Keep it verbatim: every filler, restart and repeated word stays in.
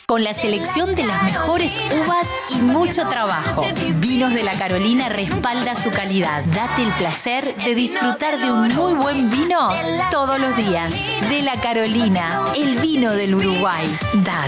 con la selección de las mejores uvas y mucho trabajo. Vinos de la Carolina respalda su calidad. Date el placer de disfrutar de un muy buen vino todos los días. De la Carolina, el vino del Uruguay. Date.